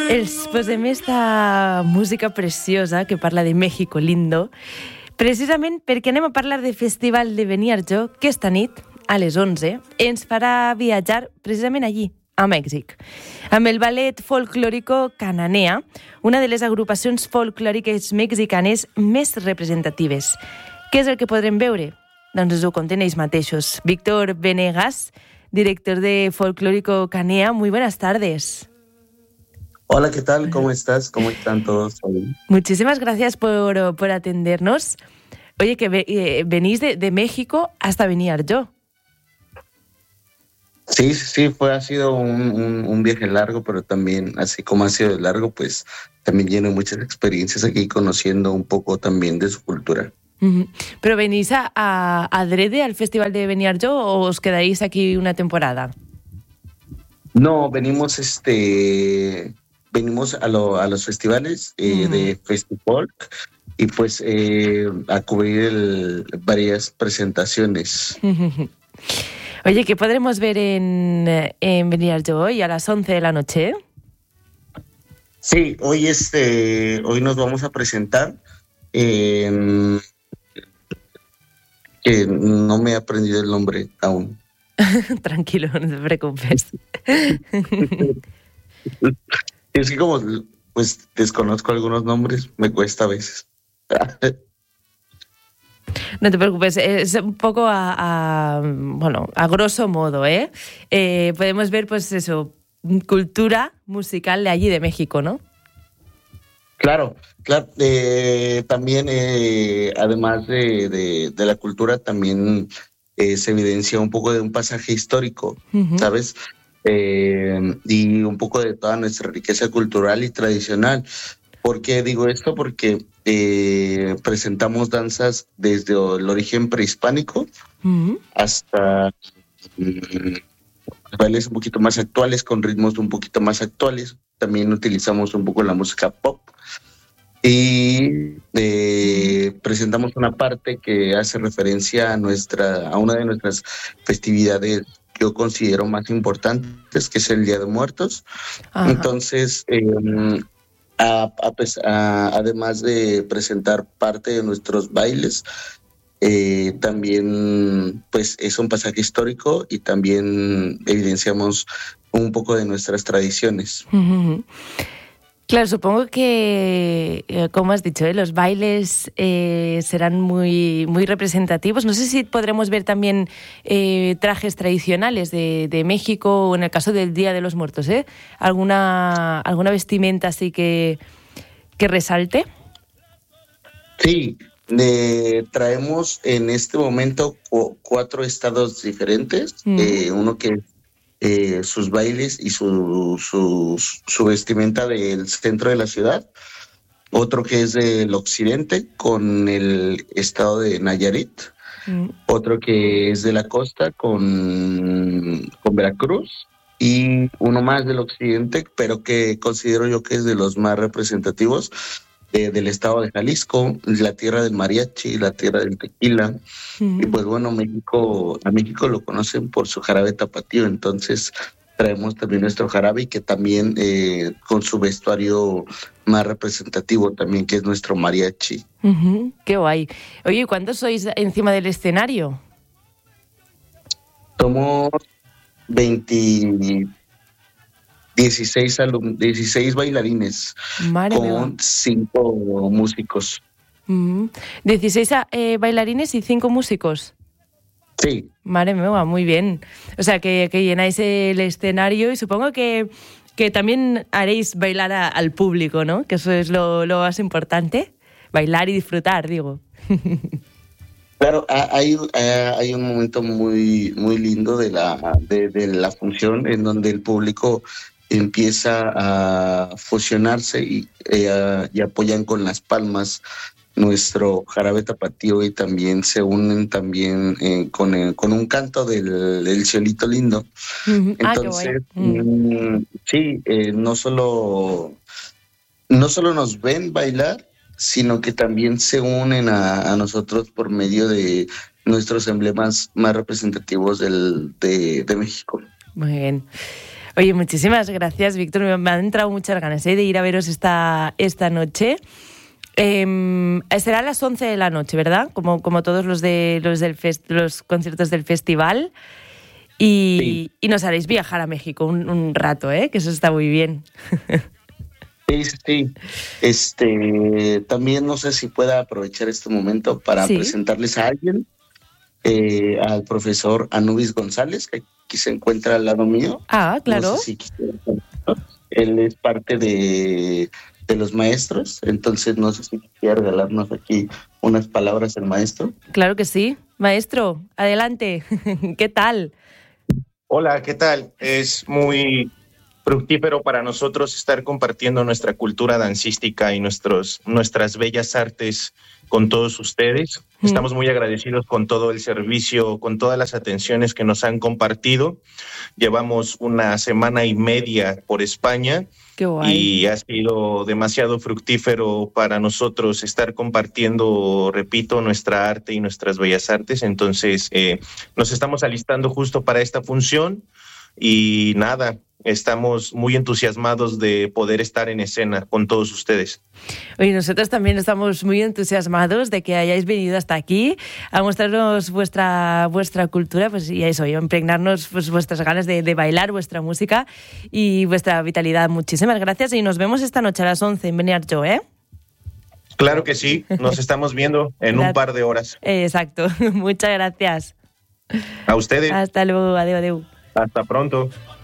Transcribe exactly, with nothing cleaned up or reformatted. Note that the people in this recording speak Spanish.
Els posem esta música preciosa que parla de México lindo, precisament perquè anem a parlar del Festival de Beniarjó, que esta nit, a les onze, ens farà viatjar precisament allí, a Mèxic, amb el ballet folclòrico Cananea, una de les agrupacions folclòriques mexicanes més representatives. Què és el que podrem veure? Doncs ho conten ells mateixos. Víctor Venegas, director de Folclórico Cananea, muy buenas tardes. Hola, ¿qué tal? ¿Cómo estás? ¿Cómo están todos? Muchísimas gracias por, por atendernos. Oye, que ve, eh, venís de, de México hasta Beniarjó. Sí, sí, fue, ha sido un, un, un viaje largo, pero también, así como ha sido largo, pues también lleno de muchas experiencias aquí, conociendo un poco también de su cultura. Uh-huh. ¿Pero venís a, a adrede al Festival de Beniarjó o os quedáis aquí una temporada? No, venimos este... Venimos a, lo, a los festivales eh, uh-huh. de Festifolk y pues eh, a cubrir el, varias presentaciones. Uh-huh. Oye, ¿qué podremos ver en, en Beniarjó hoy a las once de la noche? Sí, hoy, este, hoy nos vamos a presentar. Eh, que no me he aprendido el nombre aún. Tranquilo, no te preocupes. Es que como pues desconozco algunos nombres, me cuesta a veces. No te preocupes, es un poco a, a bueno, a grosso modo, ¿eh? ¿eh? Podemos ver, pues eso, cultura musical de allí de México, ¿no? Claro, claro. Eh, también, eh, además de, de, de la cultura, también eh, se evidencia un poco de un pasaje histórico, uh-huh. ¿sabes? Eh, y un poco de toda nuestra riqueza cultural y tradicional. ¿Por qué digo esto? Porque eh, presentamos danzas desde el origen prehispánico uh-huh. hasta um, bailes un poquito más actuales, con ritmos un poquito más actuales. También utilizamos un poco la música pop y eh, presentamos una parte que hace referencia a nuestra a una de nuestras festividades que yo considero más importantes, que es el Día de Muertos. Ajá. Entonces, eh, a, a, a, además de presentar parte de nuestros bailes, eh, también pues es un pasaje histórico y también evidenciamos un poco de nuestras tradiciones. Uh-huh. Claro, supongo que, eh, como has dicho, ¿eh? los bailes eh, serán muy, muy representativos. No sé si podremos ver también eh, trajes tradicionales de, de México, o en el caso del Día de los Muertos, ¿eh? ¿Alguna, alguna vestimenta así que, que resalte? Sí, eh, traemos en este momento cu- cuatro estados diferentes. Mm. Eh, uno que Eh, sus bailes y su, su, su vestimenta del centro de la ciudad, otro que es del occidente con el estado de Nayarit, mm. otro que es de la costa con, con Veracruz y uno más del occidente, pero que considero yo que es de los más representativos, Eh, del estado de Jalisco, la tierra del mariachi, la tierra del tequila. Uh-huh. Y pues bueno, México, a México lo conocen por su jarabe tapatío, entonces traemos también nuestro jarabe, que también eh, con su vestuario más representativo también, que es nuestro mariachi. Uh-huh. Qué guay. Oye, ¿cuántos sois encima del escenario? Somos veinte... dieciséis, alum- dieciséis bailarines. Madre con mía. cinco músicos. Mm. dieciséis eh, bailarines y cinco músicos. Sí. Madre mía, muy bien. O sea, que, que llenáis el escenario y supongo que, que también haréis bailar a, al público, ¿no? Que eso es lo, lo más importante. Bailar y disfrutar, digo. Claro, hay, hay un momento muy, muy lindo de la, de, de la función en donde el público empieza a fusionarse y, eh, y apoyan con las palmas nuestro jarabe tapatío y también se unen también eh, con, el, con un canto del, del cielito lindo. Mm-hmm. Entonces, ah, mm. sí, eh, no solo no solo nos ven bailar, sino que también se unen a, a nosotros por medio de nuestros emblemas más representativos del, de, de México. Muy bien. Oye, muchísimas gracias, Víctor. Me han entrado muchas ganas ¿eh? de ir a veros esta, esta noche. Eh, será a las once de la noche, ¿verdad? Como, como todos los de los del fest, los conciertos del festival. Y, sí. y nos haréis viajar a México un, un rato, ¿eh? Que eso está muy bien. Sí, sí. Este, también no sé si pueda aprovechar este momento para ¿Sí? presentarles a alguien, eh, al profesor Anubis González, que aquí se encuentra al lado mío. Ah, claro. No sé si quisiera, ¿no? Él es parte de... de los maestros, entonces no sé si quiere regalarnos aquí unas palabras el maestro. Claro que sí. Maestro, adelante. ¿Qué tal? Hola, ¿qué tal? Es muy fructífero para nosotros estar compartiendo nuestra cultura dancística y nuestros, nuestras bellas artes con todos ustedes. Mm. Estamos muy agradecidos con todo el servicio, con todas las atenciones que nos han compartido. Llevamos una semana y media por España. Qué guay. Y ha sido demasiado fructífero para nosotros estar compartiendo, repito, nuestra arte y nuestras bellas artes. Entonces, eh, nos estamos alistando justo para esta función y nada, estamos muy entusiasmados de poder estar en escena con todos ustedes. Oye, nosotros también estamos muy entusiasmados de que hayáis venido hasta aquí a mostrarnos vuestra, vuestra cultura, pues y eso, y impregnarnos pues, vuestras ganas de, de bailar, vuestra música y vuestra vitalidad. Muchísimas gracias y nos vemos esta noche a las once en Beniart Jo, ¿eh? Claro que sí, nos estamos viendo en un par de horas. Exacto, muchas gracias. A ustedes. Hasta luego, adeu, adeu. Hasta pronto.